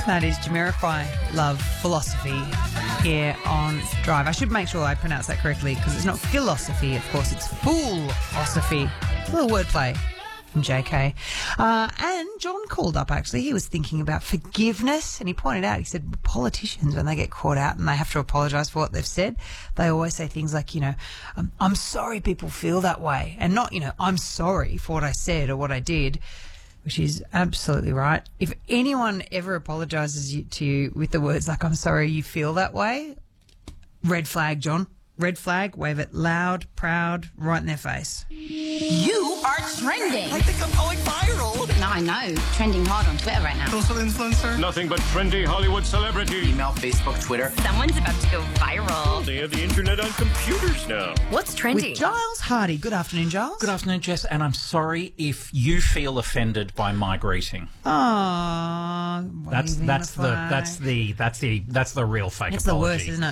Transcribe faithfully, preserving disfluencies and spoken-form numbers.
That is Jamiroquai, Love Philosophy, here on Drive. I should make sure I pronounce that correctly because it's not philosophy, of course, it's fool-osophy. A little wordplay from J K. Uh, and John called up, actually. He was thinking about forgiveness, and he pointed out, he said, politicians, when they get caught out and they have to apologise for what they've said, they always say things like, you know, I'm, I'm sorry people feel that way, and not, you know, I'm sorry for what I said or what I did, which is absolutely right. If anyone ever apologises you, to you with the words like, I'm sorry you feel that way, red flag, John. Red flag, wave it loud, proud, right in their face. You are trending. I think I'm going viral. No, I know. Trending hard on Twitter right now. Social influencer. Nothing but trendy Hollywood celebrity. Email, Facebook, Twitter. Someone's about to go viral. They have the internet on computers now. What's trending? With Giles Hardy. Good afternoon, Giles. Good afternoon, Jess, and I'm sorry if you feel offended by my greeting. Oh, That's that's the that's the that's the that's the real fake It's the apology. worst, isn't it?